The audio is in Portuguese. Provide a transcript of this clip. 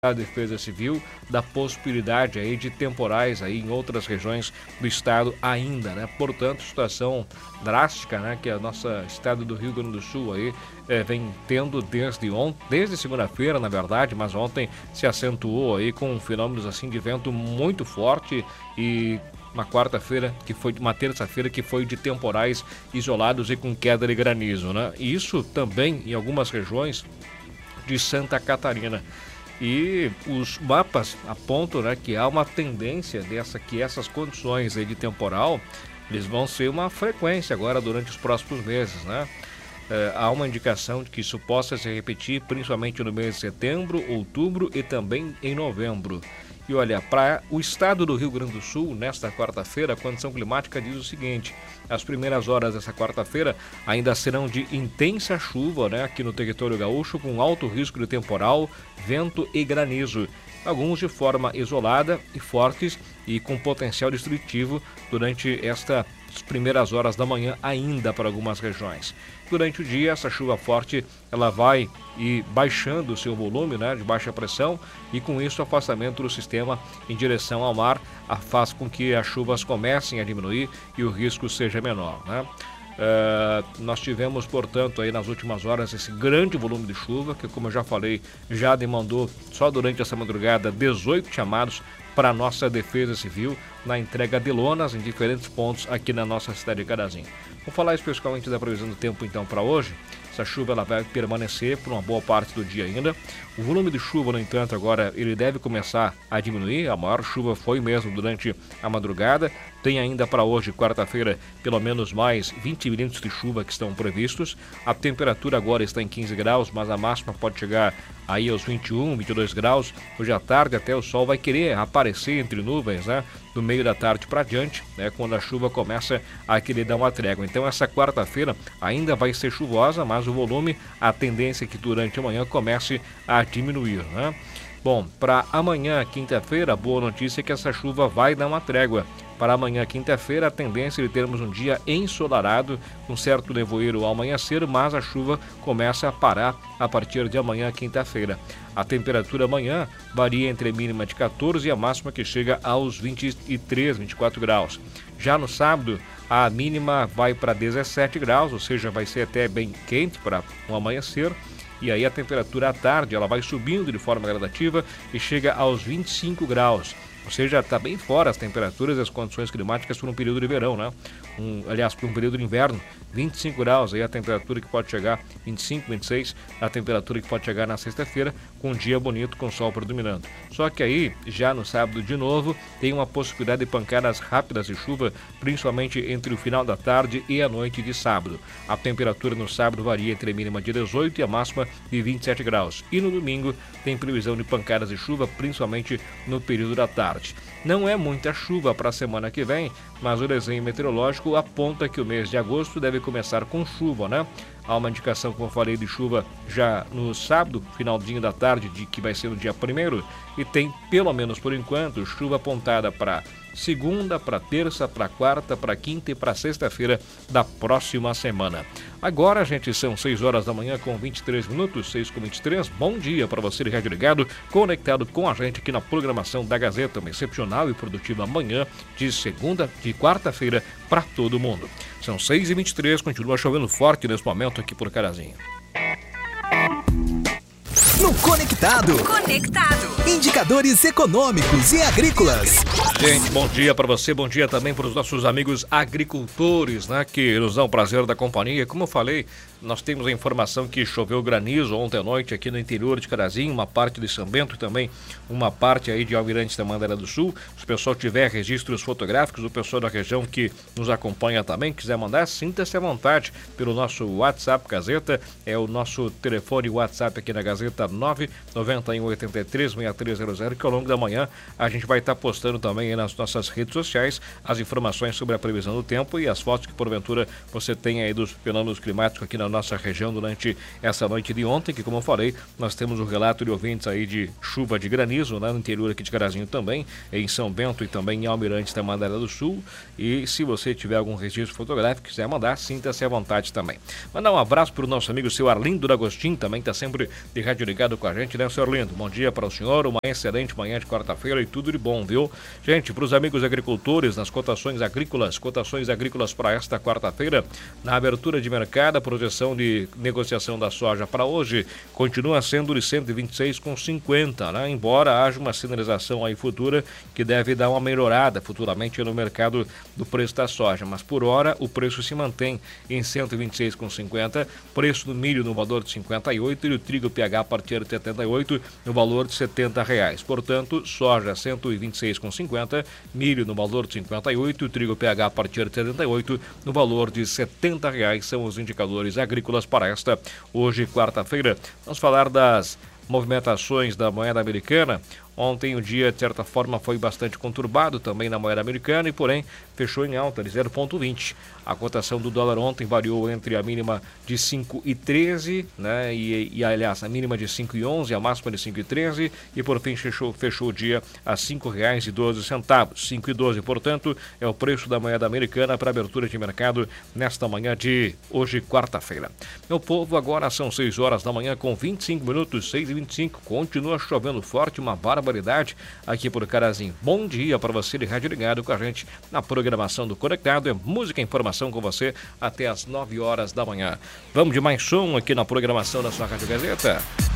a Defesa Civil da possibilidade aí de temporais aí em outras regiões do estado ainda, né? Portanto, situação drástica, né? Que a nossa estado do Rio Grande do Sul aí vem tendo desde segunda-feira, na verdade, mas ontem se acentuou aí com fenômenos assim de vento muito forte e uma terça-feira que foi de temporais isolados e com queda de granizo, né? E isso também em algumas regiões de Santa Catarina. E os mapas apontam, né, que há uma tendência que essas condições aí de temporal, eles vão ser uma frequência agora durante os próximos meses, né? Há uma indicação de que isso possa se repetir principalmente no mês de setembro, outubro e também em novembro. E olha, para o estado do Rio Grande do Sul, nesta quarta-feira, a condição climática diz o seguinte: as primeiras horas dessa quarta-feira ainda serão de intensa chuva, né, aqui no território gaúcho, com alto risco de temporal, vento e granizo. Alguns de forma isolada e fortes e com potencial destrutivo durante estas primeiras horas da manhã ainda para algumas regiões. Durante o dia, essa chuva forte ela vai baixando o seu volume, né, de baixa pressão, e com isso o afastamento do sistema em direção ao mar faz com que as chuvas comecem a diminuir e o risco seja menor, né? Nós tivemos, portanto, aí nas últimas horas esse grande volume de chuva, que, como eu já falei, já demandou só durante essa madrugada 18 chamados para a nossa Defesa Civil na entrega de lonas em diferentes pontos aqui na nossa cidade de Carazinho. Vou falar especificamente da previsão do tempo então para hoje. Essa chuva ela vai permanecer por uma boa parte do dia ainda. O volume de chuva, no entanto, agora ele deve começar a diminuir. A maior chuva foi mesmo durante a madrugada. Tem ainda para hoje, quarta-feira, pelo menos mais 20 milímetros de chuva que estão previstos. A temperatura agora está em 15 graus, mas a máxima pode chegar aí aos 21, 22 graus. Hoje à tarde até o sol vai querer aparecer entre nuvens, né? Do meio da tarde para diante, né? Quando a chuva começa a querer dar uma trégua. Então essa quarta-feira ainda vai ser chuvosa, mas o volume, a tendência é que durante a manhã comece a diminuir, né? Bom, para amanhã, quinta-feira, a boa notícia é que essa chuva vai dar uma trégua. Para amanhã, quinta-feira, a tendência é de termos um dia ensolarado, com certo nevoeiro ao amanhecer, mas a chuva começa a parar a partir de amanhã, quinta-feira. A temperatura amanhã varia entre a mínima de 14 e a máxima que chega aos 23, 24 graus. Já no sábado, a mínima vai para 17 graus, ou seja, vai ser até bem quente para um amanhecer. E aí a temperatura à tarde ela vai subindo de forma gradativa e chega aos 25 graus. Ou seja, está bem fora as temperaturas e as condições climáticas por um período de verão, né? Por um período de inverno, 25 graus, aí a temperatura que pode chegar 25, 26, a temperatura que pode chegar na sexta-feira, com um dia bonito, com sol predominando. Só que aí, já no sábado de novo, tem uma possibilidade de pancadas rápidas de chuva, principalmente entre o final da tarde e a noite de sábado. A temperatura no sábado varia entre a mínima de 18 e a máxima de 27 graus. E no domingo tem previsão de pancadas de chuva, principalmente no período da tarde. Não é muita chuva para a semana que vem, mas o desenho meteorológico aponta que o mês de agosto deve começar com chuva, né? Há uma indicação, como eu falei, de chuva já no sábado, finalzinho da tarde, de que vai ser no dia 1º, e tem, pelo menos por enquanto, chuva apontada para segunda, para terça, para quarta, para quinta e para sexta-feira da próxima semana. Agora, gente, são 6 horas da manhã com 23 minutos, 6:23. Bom dia para você de rádio ligado, conectado com a gente aqui na programação da Gazeta, uma excepcional e produtiva manhã de quarta-feira para todo mundo. São 6:23, continua chovendo forte nesse momento aqui por Carazinho. No Conectado. Indicadores econômicos e agrícolas. Gente, bom dia para você, bom dia também para os nossos amigos agricultores, né, que nos dão o prazer da companhia. Como eu falei, nós temos a informação que choveu granizo ontem à noite aqui no interior de Carazinho, uma parte de São Bento e também uma parte aí de Almirante Tamandaré do Sul. Se o pessoal tiver registros fotográficos, o pessoal da região que nos acompanha também, quiser mandar, sinta-se à vontade pelo nosso WhatsApp Gazeta, é o nosso telefone WhatsApp aqui na Gazeta 991836300, que ao longo da manhã a gente vai estar postando também aí nas nossas redes sociais as informações sobre a previsão do tempo e as fotos que porventura você tem aí dos fenômenos climáticos aqui na nossa região durante essa noite de ontem, que como eu falei, nós temos o relato de ouvintes aí de chuva de granizo, né, no interior aqui de Carazinho também, em São Bento e também em Almirante Tamandaré do Sul. E se você tiver algum registro fotográfico, quiser mandar, sinta-se à vontade também. Mandar um abraço para o nosso amigo seu Arlindo D'Agostin, também está sempre de rádio ligado com a gente, né, seu Arlindo? Bom dia para o senhor, uma excelente manhã de quarta-feira e tudo de bom, viu? Gente, para os amigos agricultores, nas cotações agrícolas para esta quarta-feira, na abertura de mercado, a projeção de negociação da soja para hoje continua sendo de 126,50, né? Embora haja uma sinalização aí futura que deve dar uma melhorada futuramente no mercado do preço da soja, mas por hora o preço se mantém em 126,50, preço do milho no valor de 58 e o trigo PH a partir de 78 no valor de R$70. Portanto, soja 126,50, milho no valor de 58 e o trigo PH a partir de 78 no valor de R$70 são os indicadores agrícolas para esta hoje quarta-feira. Vamos falar das movimentações da moeda americana. Ontem o dia, de certa forma, foi bastante conturbado também na moeda americana e, porém, fechou em alta de 0,20. A cotação do dólar ontem variou entre a mínima de 5,13, né? Aliás, a mínima de 5,11, a máxima de 5,13 e, por fim, fechou o dia a R$ 5,12. 5,12, portanto, é o preço da moeda americana para abertura de mercado nesta manhã de hoje, quarta-feira. Meu povo, agora são 6 horas da manhã com 25 minutos, 6h25. Continua chovendo forte, uma barbaridade aqui por Carazinho. Bom dia para você de rádio ligado com a gente na programação do Conectado. É música e informação com você até as 9 horas da manhã. Vamos de mais som aqui na programação da sua Rádio Gazeta.